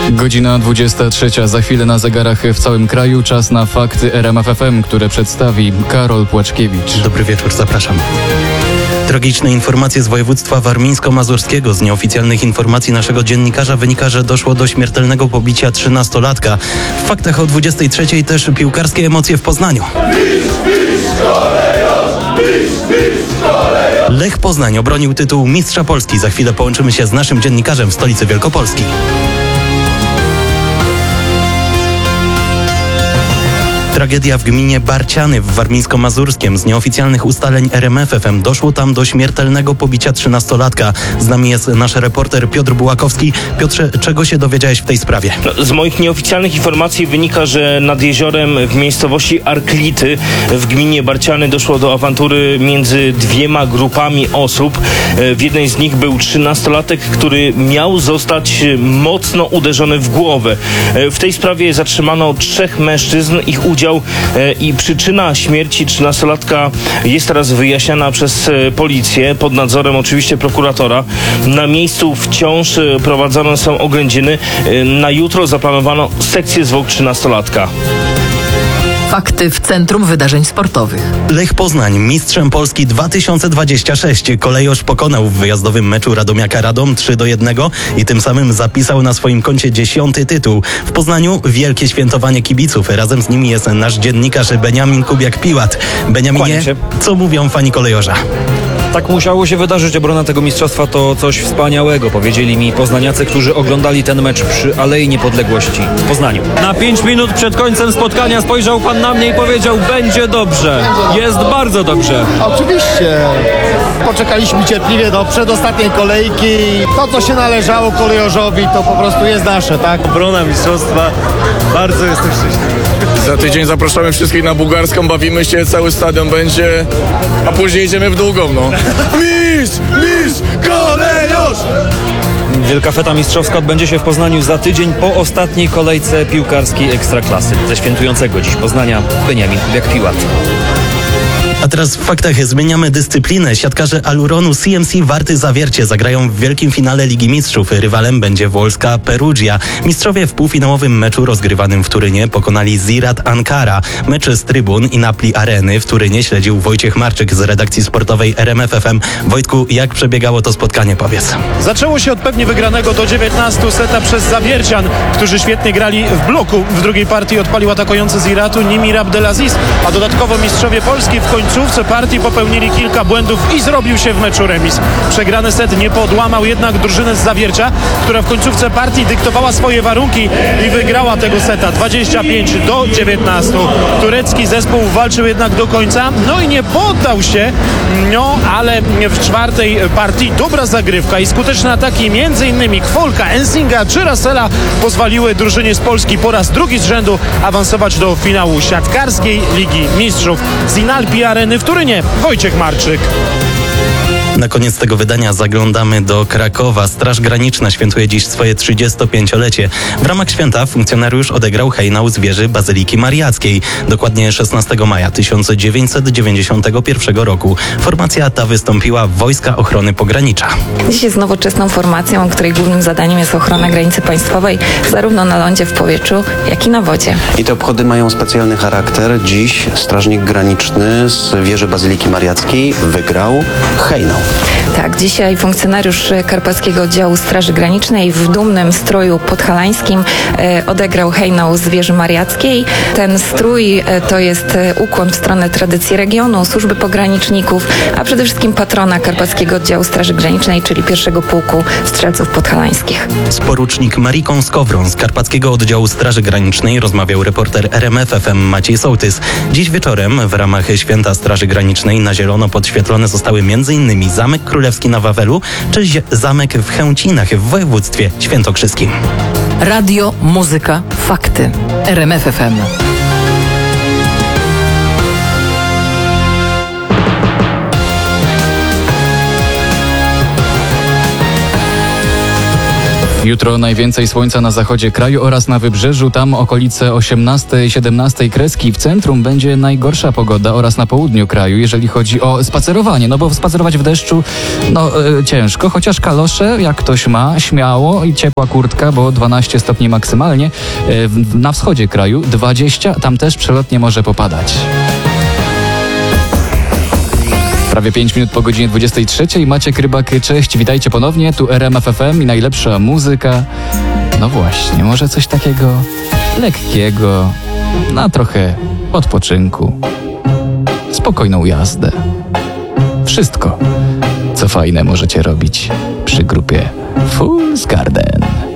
Godzina 23. Za chwilę na zegarach w całym kraju. Czas na fakty RMF FM, które przedstawi Karol Płaczkiewicz. Dobry wieczór, zapraszam. Tragiczne informacje z województwa warmińsko-mazurskiego. Z nieoficjalnych informacji naszego dziennikarza wynika, że doszło do śmiertelnego pobicia 13-latka. W faktach o 23 też piłkarskie emocje w Poznaniu. Lech Poznań obronił tytuł Mistrza Polski. Za chwilę połączymy się z naszym dziennikarzem w stolicy Wielkopolski. Tragedia w gminie Barciany w Warmińsko-Mazurskiem. Z nieoficjalnych ustaleń RMF FM doszło tam do śmiertelnego pobicia 13-latka. Z nami jest nasz reporter Piotr Bułakowski. Piotrze, czego się dowiedziałeś w tej sprawie? Z moich nieoficjalnych informacji wynika, że nad jeziorem w miejscowości Arklity w gminie Barciany doszło do awantury między dwiema grupami osób. W jednej z nich był 13-latek, który miał zostać mocno uderzony w głowę. W tej sprawie zatrzymano 3 mężczyzn. Ich udział i przyczyna śmierci 13-latka jest teraz wyjaśniana przez policję, pod nadzorem oczywiście prokuratora. Na miejscu wciąż prowadzone są oględziny. Na jutro zaplanowano sekcję zwłok 13-latka. Fakty w Centrum Wydarzeń Sportowych. Lech Poznań, mistrzem Polski 2026. Kolejorz pokonał w wyjazdowym meczu Radomiaka Radom 3-1 i tym samym zapisał na swoim koncie 10. tytuł. W Poznaniu wielkie świętowanie kibiców. Razem z nimi jest nasz dziennikarz Beniamin Kubiak-Piłat. Beniaminie, co mówią fani kolejorza? Tak musiało się wydarzyć. Obrona tego mistrzostwa to coś wspaniałego, powiedzieli mi poznaniacy, którzy oglądali ten mecz przy Alei Niepodległości w Poznaniu. Na 5 minut przed końcem spotkania spojrzał pan na mnie i powiedział: będzie dobrze, jest bardzo dobrze. Oczywiście. Poczekaliśmy cierpliwie do przedostatniej kolejki. To, co się należało kolejorzowi, to po prostu jest nasze, tak? Obrona mistrzostwa. Bardzo jestem szczęśliwy. Za tydzień zapraszamy wszystkich na Bułgarską, bawimy się, cały stadion będzie, a później idziemy w długą, no. Mistrz, kolejorz! Wielka feta mistrzowska odbędzie się w Poznaniu za tydzień po ostatniej kolejce piłkarskiej Ekstraklasy. Ze świętującego dziś Poznania Beniamin Kubiak-Piłat. A teraz w faktach zmieniamy dyscyplinę. Siatkarze Aluronu CMC Warty Zawiercie zagrają w wielkim finale Ligi Mistrzów. Rywalem będzie włoska Perugia. Mistrzowie w półfinałowym meczu rozgrywanym w Turynie pokonali Ziraat Ankara. Mecz z trybun i Napli Areny w Turynie śledził Wojciech Marczyk z redakcji sportowej RMF FM. Wojtku, jak przebiegało to spotkanie, powiedz? Zaczęło się od pewnie wygranego do 19 seta przez Zawiercian, którzy świetnie grali w bloku. W drugiej partii odpalił atakujący Ziraatu Nimir Abdelaziz, a dodatkowo mistrzowie Polski w końcówce partii popełnili kilka błędów i zrobił się w meczu remis. Przegrany set nie podłamał jednak drużynę z Zawiercia, która w końcówce partii dyktowała swoje warunki i wygrała tego seta 25-19. Turecki zespół walczył jednak do końca, no i nie poddał się, ale w czwartej partii dobra zagrywka i skuteczne ataki m.in. Kwolka, Ensinga czy Russella pozwoliły drużynie z Polski po raz drugi z rzędu awansować do finału siatkarskiej Ligi Mistrzów. Z Inalpi Areny w Turynie Wojciech Marczyk. Na koniec tego wydania zaglądamy do Krakowa. Straż Graniczna świętuje dziś swoje 35-lecie. W ramach święta funkcjonariusz odegrał hejnał z wieży Bazyliki Mariackiej. Dokładnie 16 maja 1991 roku. Formacja ta wystąpiła w Wojska Ochrony Pogranicza. Dziś jest nowoczesną formacją, której głównym zadaniem jest ochrona granicy państwowej, zarówno na lądzie, w powietrzu, jak i na wodzie. I te obchody mają specjalny charakter. Dziś strażnik graniczny z wieży Bazyliki Mariackiej wygrał hejnał. Tak, dzisiaj funkcjonariusz Karpackiego Oddziału Straży Granicznej w dumnym stroju podhalańskim odegrał hejnał z wieży Mariackiej. Ten strój to jest ukłon w stronę tradycji regionu, służby pograniczników, a przede wszystkim patrona Karpackiego Oddziału Straży Granicznej, czyli 1. Pułku Strzelców Podhalańskich. Z porucznik Mariką Skowron z Karpackiego Oddziału Straży Granicznej rozmawiał reporter RMF FM Maciej Sołtys. Dziś wieczorem w ramach Święta Straży Granicznej na zielono podświetlone zostały m.in. Zamek Królewski na Wawelu czy zamek w Chęcinach w województwie świętokrzyskim. Radio, muzyka, fakty. RMF FM. Jutro najwięcej słońca na zachodzie kraju oraz na wybrzeżu, tam okolice 18-17 kreski. W centrum będzie najgorsza pogoda oraz na południu kraju, jeżeli chodzi o spacerowanie. No bo spacerować w deszczu, ciężko, chociaż kalosze, jak ktoś ma, śmiało i ciepła kurtka, bo 12 stopni maksymalnie. Na wschodzie kraju 20, tam też przelotnie może popadać. Prawie 5 minut po godzinie 23. Maciek Rybak, cześć, witajcie ponownie. Tu RMF FM i najlepsza muzyka. No właśnie, może coś takiego lekkiego, na trochę odpoczynku, spokojną jazdę. Wszystko, co fajne możecie robić przy grupie Fool's Garden.